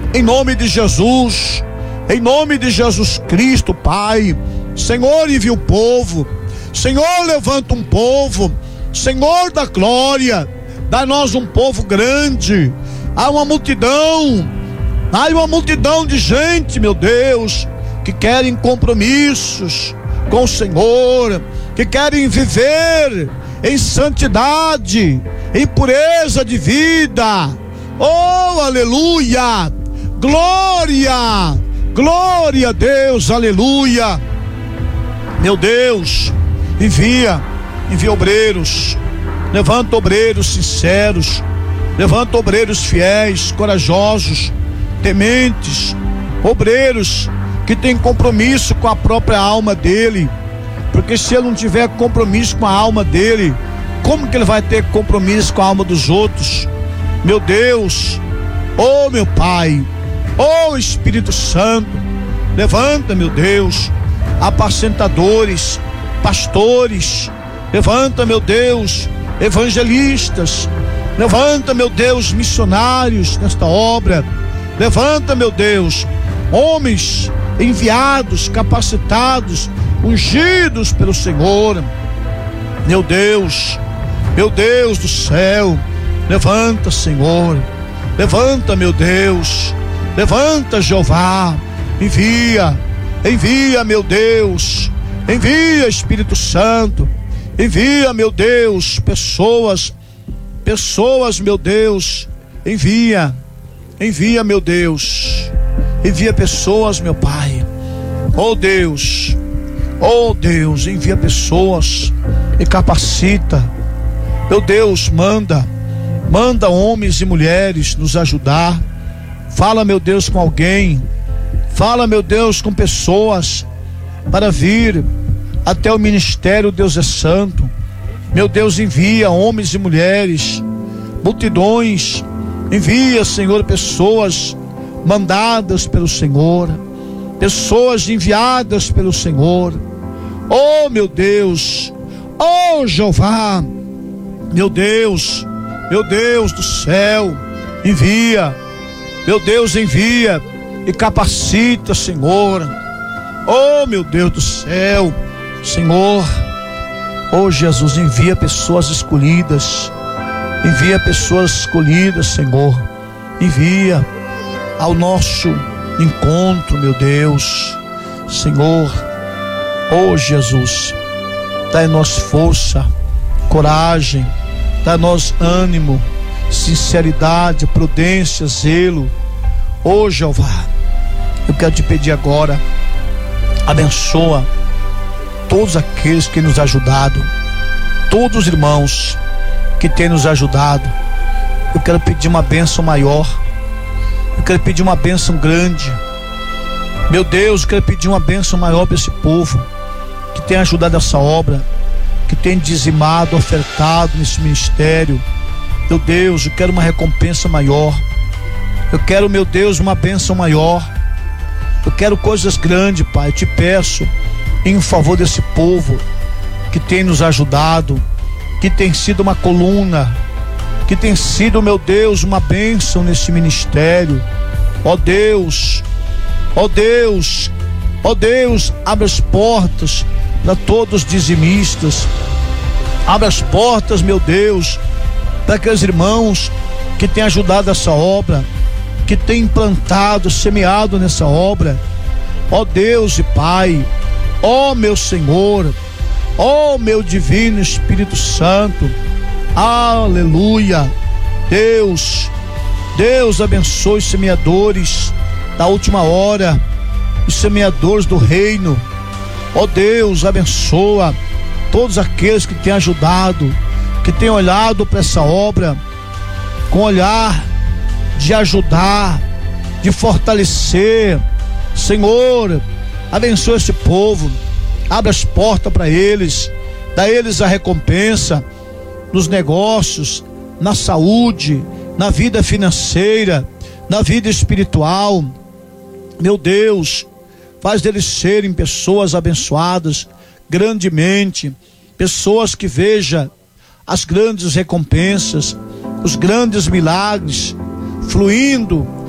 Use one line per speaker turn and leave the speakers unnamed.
em nome de Jesus, em nome de Jesus Cristo, Pai. Senhor, envia o povo. Senhor, levanta um povo. Senhor da glória, dá-nos um povo grande. Há uma multidão de gente, meu Deus, que querem compromissos com o Senhor, que querem viver em santidade, em pureza de vida. Oh, aleluia, glória, glória a Deus, aleluia. Meu Deus, envia obreiros, levanta obreiros sinceros, levanta obreiros fiéis, corajosos, tementes, obreiros que têm compromisso com a própria alma dele, porque se ele não tiver compromisso com a alma dele, como que ele vai ter compromisso com a alma dos outros? Meu Deus, oh meu Pai, oh Espírito Santo, levanta, meu Deus, apacentadores, pastores, levanta, meu Deus, evangelistas, levanta, meu Deus, missionários nesta obra, levanta, meu Deus, homens enviados, capacitados, ungidos pelo Senhor. Meu Deus do céu, levanta, Senhor, levanta, meu Deus, levanta, Jeová, envia, meu Deus, envia, Espírito Santo, envia, meu Deus, pessoas, meu Deus, envia, meu Deus, envia pessoas, meu Pai. Oh Deus, envia pessoas e capacita. Meu Deus, manda homens e mulheres nos ajudar. Fala, meu Deus, com alguém. Fala, meu Deus, com pessoas para vir até o ministério. Deus é santo. Meu Deus, envia homens e mulheres, multidões. Envia, Senhor, pessoas mandadas pelo Senhor, pessoas enviadas pelo Senhor. Oh, meu Deus, oh, Jeová, meu Deus do céu, envia, meu Deus, envia e capacita, Senhor. Oh, meu Deus do céu, Senhor, oh, Jesus, envia pessoas escolhidas, Senhor, envia ao nosso encontro, meu Deus, Senhor. Oh, Jesus, dá-nos força, coragem, dá-nos ânimo, sinceridade, prudência, zelo. Oh, Jeová, eu quero te pedir agora, abençoa todos aqueles que nos ajudado, todos os irmãos que têm nos ajudado. Eu quero pedir uma bênção maior, eu quero pedir uma bênção grande. Meu Deus, eu quero pedir uma bênção maior para esse povo que tem ajudado essa obra, que tem dizimado, ofertado nesse ministério. Meu Deus, eu quero uma recompensa maior. Eu quero, meu Deus, uma bênção maior. Eu quero coisas grandes, Pai. Eu te peço em favor desse povo que tem nos ajudado, que tem sido uma coluna, que tem sido, meu Deus, uma bênção nesse ministério. Ó Deus, abre as portas para todos os dizimistas. Abre as portas, meu Deus, para aqueles irmãos que têm ajudado essa obra, que têm implantado, semeado nessa obra. Ó Deus e Pai, ó meu Senhor, ó meu divino Espírito Santo, aleluia. Deus abençoe os semeadores da última hora, os semeadores do reino. Ó Deus, abençoa todos aqueles que têm ajudado, que têm olhado para essa obra com olhar de ajudar, de fortalecer. Senhor, abençoa esse povo, abre as portas para eles, dá a eles a recompensa nos negócios, na saúde, na vida financeira, na vida espiritual. Meu Deus, faz deles serem pessoas abençoadas grandemente, pessoas que vejam as grandes recompensas, os grandes milagres fluindo